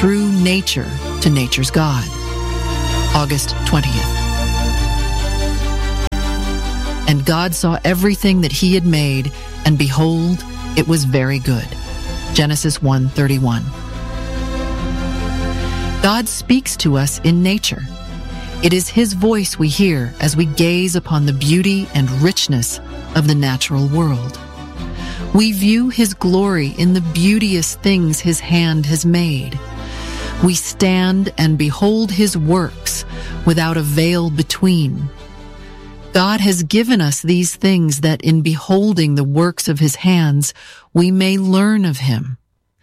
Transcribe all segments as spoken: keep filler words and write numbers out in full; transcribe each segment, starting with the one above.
through nature to nature's God. August twentieth. And God saw everything that he had made, and behold, it was very good. Genesis one thirty-one. God speaks to us in nature. It is his voice we hear as we gaze upon the beauty and richness of the natural world. We view his glory in the beauteous things his hand has made. We stand and behold his works without a veil between. God has given us these things that in beholding the works of his hands, we may learn of him.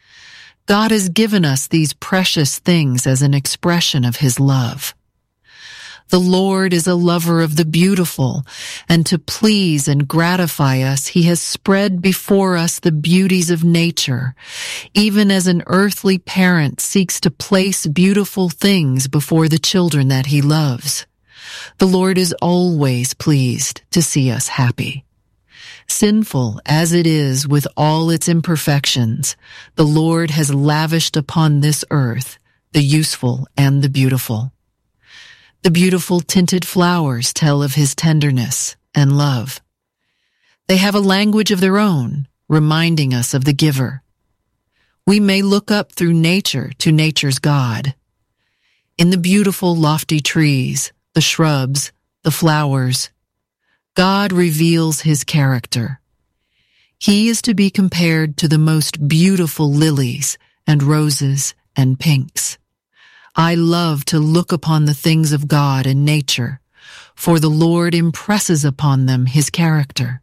God has given us these precious things as an expression of his love. The Lord is a lover of the beautiful, and to please and gratify us, he has spread before us the beauties of nature, even as an earthly parent seeks to place beautiful things before the children that he loves. The Lord is always pleased to see us happy. Sinful as it is with all its imperfections, the Lord has lavished upon this earth the useful and the beautiful. The beautiful tinted flowers tell of his tenderness and love. They have a language of their own, reminding us of the giver. We may look up through nature to nature's God. In the beautiful lofty trees, the shrubs, the flowers, God reveals his character. He is to be compared to the most beautiful lilies and roses and pinks. I love to look upon the things of God and nature, for the Lord impresses upon them his character.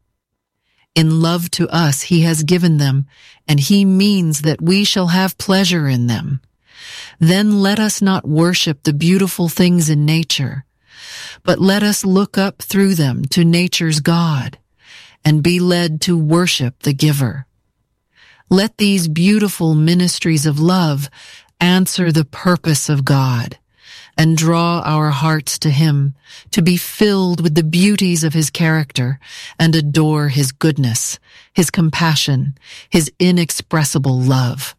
In love to us he has given them, and he means that we shall have pleasure in them. Then let us not worship the beautiful things in nature, but let us look up through them to nature's God, and be led to worship the giver. Let these beautiful ministries of love answer the purpose of God, and draw our hearts to him, to be filled with the beauties of his character, and adore his goodness, his compassion, his inexpressible love.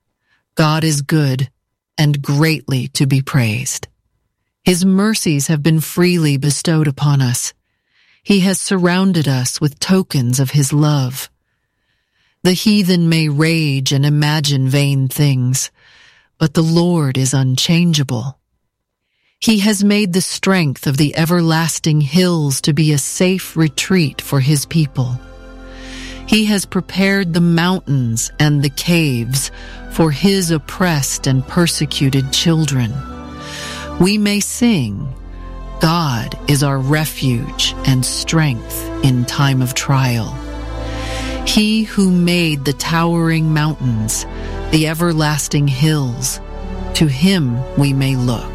God is good and greatly to be praised. His mercies have been freely bestowed upon us. He has surrounded us with tokens of his love. The heathen may rage and imagine vain things, but the Lord is unchangeable. He has made the strength of the everlasting hills to be a safe retreat for his people. He has prepared the mountains and the caves for his oppressed and persecuted children. We may sing, God is our refuge and strength in time of trial. He who made the towering mountains, the everlasting hills, to him we may look.